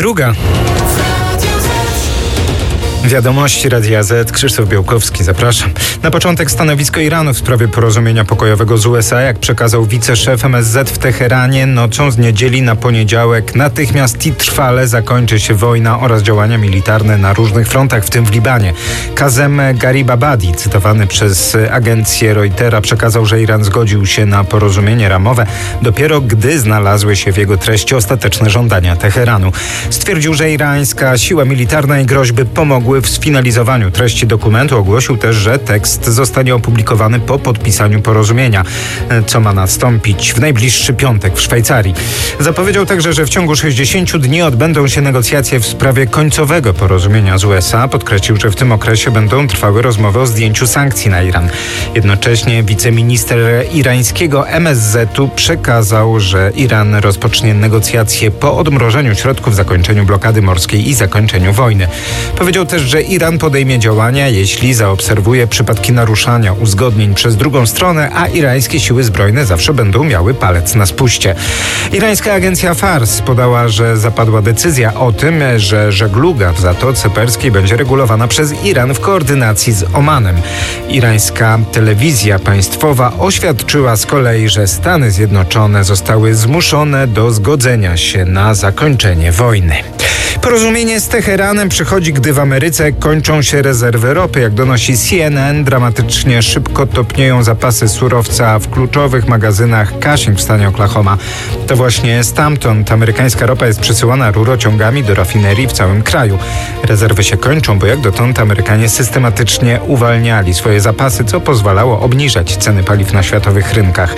2. Wiadomości Radia Z. Krzysztof Białkowski, zapraszam. Na początek stanowisko Iranu w sprawie porozumienia pokojowego z USA, jak przekazał wiceszef MSZ w Teheranie, nocą z niedzieli na poniedziałek natychmiast i trwale zakończy się wojna oraz działania militarne na różnych frontach, w tym w Libanie. Kazem Garibabadi, cytowany przez agencję Reutera, przekazał, że Iran zgodził się na porozumienie ramowe dopiero gdy znalazły się w jego treści ostateczne żądania Teheranu. Stwierdził, że irańska siła militarna i groźby pomogły w sfinalizowaniu treści dokumentu. Ogłosił też, że tekst zostanie opublikowany po podpisaniu porozumienia, co ma nastąpić w najbliższy piątek w Szwajcarii. Zapowiedział także, że w ciągu 60 dni odbędą się negocjacje w sprawie końcowego porozumienia z USA. Podkreślił, że w tym okresie będą trwały rozmowy o zdjęciu sankcji na Iran. Jednocześnie wiceminister irańskiego MSZ-u przekazał, że Iran rozpocznie negocjacje po odmrożeniu środków, zakończeniu blokady morskiej i zakończeniu wojny. Powiedział też, że Iran podejmie działania, jeśli zaobserwuje przypadki naruszania uzgodnień przez drugą stronę, a irańskie siły zbrojne zawsze będą miały palec na spuście. Irańska agencja Fars podała, że zapadła decyzja o tym, że żegluga w Zatoce Perskiej będzie regulowana przez Iran w koordynacji z Omanem. Irańska telewizja państwowa oświadczyła z kolei, że Stany Zjednoczone zostały zmuszone do zgodzenia się na zakończenie wojny. Porozumienie z Teheranem przychodzi, gdy w Ameryce kończą się rezerwy ropy. Jak donosi CNN, dramatycznie szybko topnieją zapasy surowca w kluczowych magazynach Cushing w stanie Oklahoma. To właśnie stamtąd amerykańska ropa jest przesyłana rurociągami do rafinerii w całym kraju. Rezerwy się kończą, bo jak dotąd Amerykanie systematycznie uwalniali swoje zapasy, co pozwalało obniżać ceny paliw na światowych rynkach.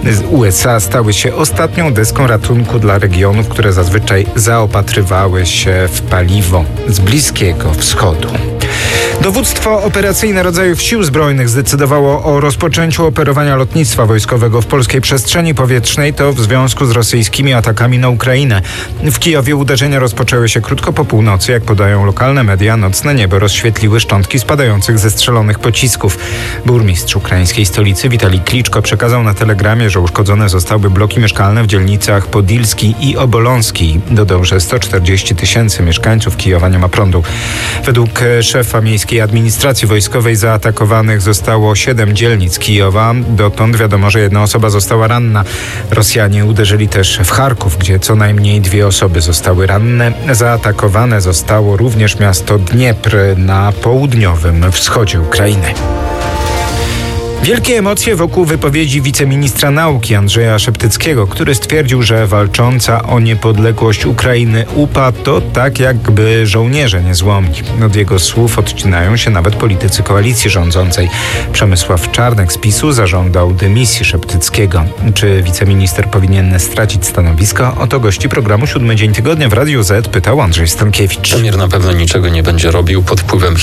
USA stały się ostatnią deską ratunku dla regionów, które zazwyczaj zaopatrywały się w paliwo z Bliskiego Wschodu. Dowództwo operacyjne rodzajów sił zbrojnych zdecydowało o rozpoczęciu operowania lotnictwa wojskowego w polskiej przestrzeni powietrznej, to w związku z rosyjskimi atakami na Ukrainę. W Kijowie uderzenia rozpoczęły się krótko po północy. Jak podają lokalne media, nocne niebo rozświetliły szczątki spadających ze strzelonych pocisków. Burmistrz ukraińskiej stolicy Witalij Kliczko przekazał na telegramie, że uszkodzone zostały bloki mieszkalne w dzielnicach Podilski i Oboląski. Dodał, że 140 000 mieszkańców Kijowa nie ma prądu. Według szefa miejskiej administracji wojskowej zaatakowanych zostało 7 dzielnic Kijowa. Dotąd wiadomo, że 1 osoba została ranna. Rosjanie uderzyli też w Charków, gdzie co najmniej 2 osoby zostały ranne. Zaatakowane zostało również miasto Dniepr na południowym wschodzie Ukrainy. Wielkie emocje wokół wypowiedzi wiceministra nauki Andrzeja Szeptyckiego, który stwierdził, że walcząca o niepodległość Ukrainy UPA to tak jakby żołnierze niezłomni. Od jego słów odcinają się nawet politycy koalicji rządzącej. Przemysław Czarnek z PiS-u zażądał dymisji Szeptyckiego. Czy wiceminister powinien stracić stanowisko? Oto gości programu 7 Dzień Tygodnia w Radiu Z pytał Andrzej Stankiewicz. Premier na pewno niczego nie będzie robił pod wpływem